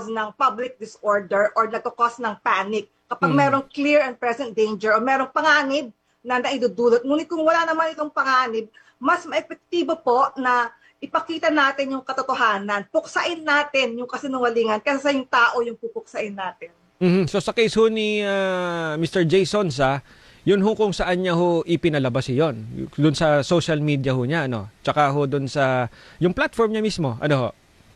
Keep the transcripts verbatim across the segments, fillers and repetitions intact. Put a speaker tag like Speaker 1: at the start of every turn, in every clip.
Speaker 1: nagko-cause ng public disorder or nagko-cause ng panic. Kapag
Speaker 2: Mm.
Speaker 1: merong clear and present danger o merong panganib na naidudulot. Ngunit kung wala naman itong panganib, mas maepektibo po na ipakita natin yung katotohanan, puksain natin yung kasinungalingan kasi yung tao yung pupuksain natin.
Speaker 2: Mhm. So sa case ho ni ah, mister Jason sa, yun ho kung saan niya ho ipinalabas yun. Doon sa social media ho niya, ano? Tsaka ho doon sa, yung platform niya mismo, ano ho?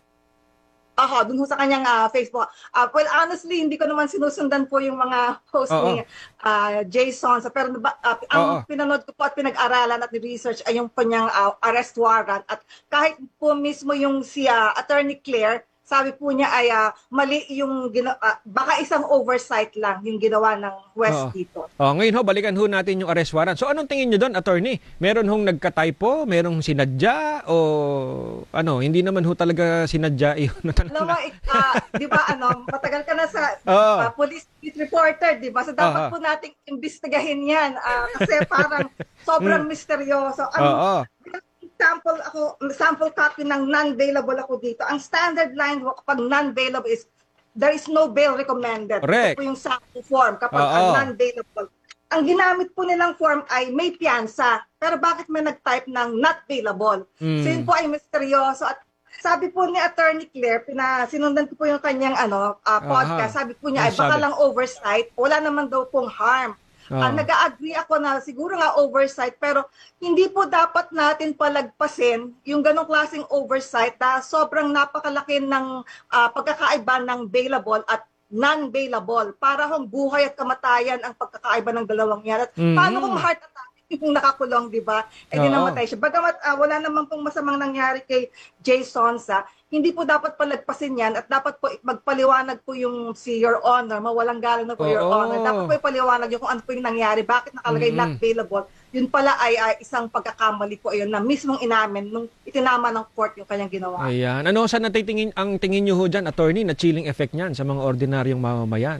Speaker 1: Aha, dun ho sa kanyang ah, Facebook. Ah, well, honestly, hindi ko naman sinusundan po yung mga post
Speaker 2: Oo.
Speaker 1: ni ah, Jason. So, pero ba- ah, ang
Speaker 2: Oo.
Speaker 1: pinanood ko po at pinag-aralan at research ay yung kanyang ah, arrest warrant. At kahit po mismo yung si ah, Attorney Claire, sabi po niya ay ah, mali yung, gina- ah, baka isang oversight lang yung ginawa ng
Speaker 2: Oo.
Speaker 1: West dito.
Speaker 2: Oh, ngayon ho, balikan ho natin yung arrest warrant. So anong tingin niyo doon, attorney? Meron hong nagka-typo? Merong sinadya? O ano, hindi naman ho talaga sinadya yun?
Speaker 1: Alam mo, ik- ah, di ba, ano, matagal ka na sa
Speaker 2: Oo.
Speaker 1: ah, police beat reporter, di ba? So, dapat
Speaker 2: Aha.
Speaker 1: po nating imbestigahin yan. Ah, kasi parang sobrang misteryoso. Ang
Speaker 2: Oo.
Speaker 1: sample ako, sample copy ng non-bailable ako dito. Ang standard line ko kapag non-bailable is there is no bail recommended.
Speaker 2: Correct.
Speaker 1: Ito po yung sample form kapag
Speaker 2: Oo.
Speaker 1: ang non-bailable. Ang ginamit po nilang form ay may piyansa. Pero bakit may nag-type ng not bailable?
Speaker 2: Mm.
Speaker 1: So yun po ay misteryoso. At sabi po ni Attorney Claire, pina, sinundan ko po yung kanyang ano, ah, podcast.
Speaker 2: Aha.
Speaker 1: Sabi po niya, ay
Speaker 2: Ano
Speaker 1: baka
Speaker 2: sabi?
Speaker 1: lang oversight. Wala naman daw pong harm.
Speaker 2: Oo.
Speaker 1: Ah, nag-agree ako na siguro nga oversight, pero hindi po dapat natin palagpasin yung ganong klaseng oversight na sobrang napakalaki ng ah, pagkakaiba ng bailable at non-bailable. Para hong buhay at kamatayan ang pagkakaiba ng dalawang yan. At
Speaker 2: Mhm.
Speaker 1: paano kung heart attack yung nakakulong, di ba? Eh di
Speaker 2: Oo.
Speaker 1: namatay siya. Bagamat ah, wala naman pong masamang nangyari kay Jay Sonsa, hindi po dapat palagpasin yan at dapat po magpaliwanag po yung si Your Honor, mawalang galang na po Your
Speaker 2: Oo.
Speaker 1: Honor. Dapat po ipaliwanag yung kung ano po yung nangyari, bakit nakalagay
Speaker 2: Mhm.
Speaker 1: not bailable. Yun pala ay, ay isang pagkakamali po yun na mismong inamin nung itinama ng court yung kanyang ginawa.
Speaker 2: Ayan. Ano sa natitingin ang tingin niyo ho dyan, attorney, na chilling effect niyan sa mga ordinaryong mamamayan?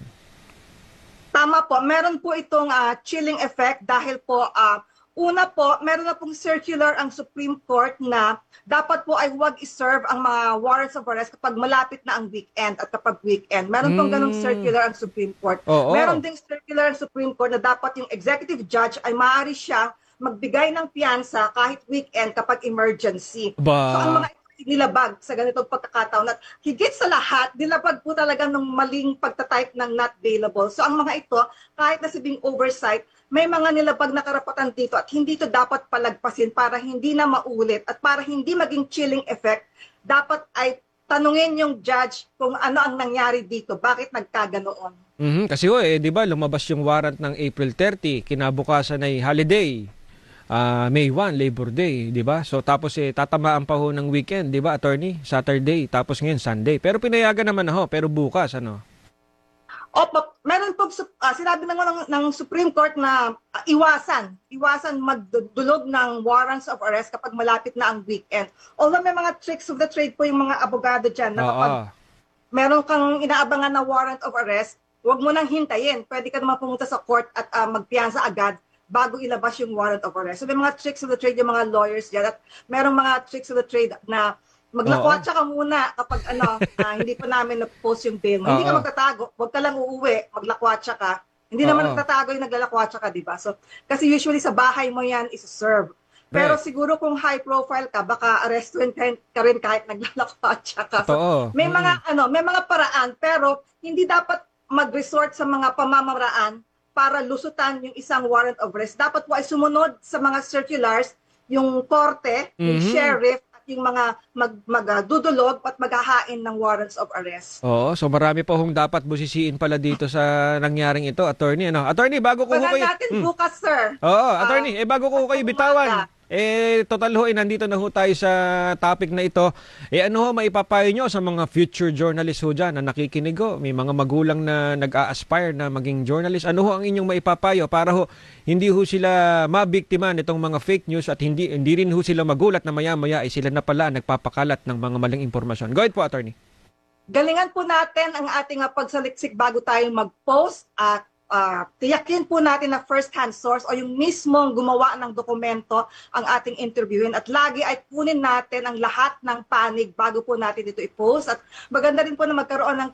Speaker 1: Tama po, meron po itong ah, chilling effect dahil po ah, una po, meron na pong circular ang Supreme Court na dapat po ay huwag iserve ang mga warrants of arrest kapag malapit na ang weekend at kapag weekend. Meron pong ganong
Speaker 2: Mm.
Speaker 1: circular ang Supreme Court.
Speaker 2: Oo.
Speaker 1: Meron ding circular ang Supreme Court na dapat yung executive judge ay maaari siyang magbigay ng piyansa kahit weekend kapag emergency.
Speaker 2: Ba?
Speaker 1: So ang mga nilabag sa ganitong pagkakataon at higit sa lahat, nilabag po talaga ng maling pagtatype ng not bailable. So ang mga ito, kahit na sabing oversight, may mga nilabag na karapatan dito at hindi ito dapat palagpasin para hindi na maulit at para hindi maging chilling effect, dapat ay tanungin yung judge kung ano ang nangyari dito, bakit nagkaganoon.
Speaker 2: Mhm. Kasi ho, eh, di ba, lumabas yung warrant ng April thirty, kinabukasan ay holiday. Ah, May first, Labor Day, di ba? So tapos eh tatamaan pa ho ng weekend, di ba, attorney? Saturday, tapos ngayon Sunday. Pero pinayagan naman na ho, pero bukas ano?
Speaker 1: Opo, meron po uh, sinabi na nga ng, ng Supreme Court na uh, iwasan, iwasan magdulog ng warrants of arrest kapag malapit na ang weekend. Although may mga tricks of the trade po yung mga abogado dyan na kapag
Speaker 2: Oo.
Speaker 1: meron kang inaabangan na warrant of arrest, huwag mo nang hintayin. Pwede ka naman pumunta sa court at uh, magpiyansa agad bago ilabas yung warrant of arrest. So may mga tricks of the trade yung mga lawyers dyan at merong mga tricks of the trade na maglakwatsa ka muna kapag ano, ah, hindi pa namin na-post yung bail mo. Hindi ka
Speaker 2: Oo.
Speaker 1: magtatago, huwag ka lang uuwi, maglakwatsa ka. Hindi
Speaker 2: Oo.
Speaker 1: naman nagtatago yung naglalakwatsa ka, di ba? So, kasi usually sa bahay mo yan is-serve. Pero
Speaker 2: Right.
Speaker 1: siguro kung high profile ka, baka arrestuin ka, ka rin kahit naglalakwatsa ka. So,
Speaker 2: Totoo.
Speaker 1: may
Speaker 2: Mm.
Speaker 1: mga ano, may mga paraan pero hindi dapat mag-resort sa mga pamamaraan para lusutan yung isang warrant of arrest. Dapat po ay sumunod sa mga circulars, yung korte, yung
Speaker 2: Mhm.
Speaker 1: sheriff, at yung mga mag, magdudulog at maghahain ng warrants of arrest.
Speaker 2: Oo, so marami po hong dapat busisiin pala dito sa nangyaring ito, attorney. Ano? Attorney, bago ko ho
Speaker 1: Abangan
Speaker 2: kayo...
Speaker 1: natin
Speaker 2: Hmm.
Speaker 1: bukas, sir.
Speaker 2: Oo, attorney, eh bago ko kayo
Speaker 1: at
Speaker 2: bitawan,
Speaker 1: umaga.
Speaker 2: eh total ho, eh, nandito na ho tayo sa topic na ito. Eh ano ho maipapayo nyo sa mga future journalists ho dyan na nakikinig ho? May mga magulang na nag-a-aspire na maging journalist. Ano ho ang inyong maipapayo para ho hindi ho sila mabiktima nitong mga fake news at hindi hindi rin ho sila magulat na maya-maya ay sila na pala nagpapakalat ng mga maling impormasyon. Go ahead po, attorney.
Speaker 1: Galingan po natin ang ating uh, pagsaliksik bago tayo mag-post at uh, tiyakin po natin na first-hand source o yung mismong gumawa ng dokumento ang ating interviewin at lagi ay kunin natin ang lahat ng panig bago po natin ito i-post at maganda rin po na magkaroon ng